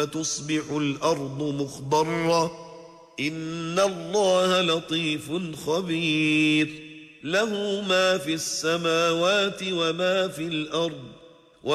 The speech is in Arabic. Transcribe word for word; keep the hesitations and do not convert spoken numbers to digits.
تصبح الأرض مخضرة إن الله لطيف خبير له ما في السماوات وما في الأرض